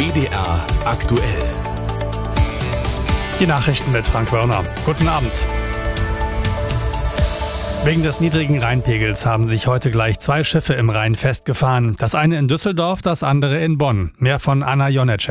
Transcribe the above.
WDR aktuell. Die Nachrichten mit Frank Wörner. Guten Abend. Wegen des niedrigen Rheinpegels haben sich heute gleich 2 Schiffe im Rhein festgefahren. Das eine in Düsseldorf, das andere in Bonn. Mehr von Anna Jonetschek.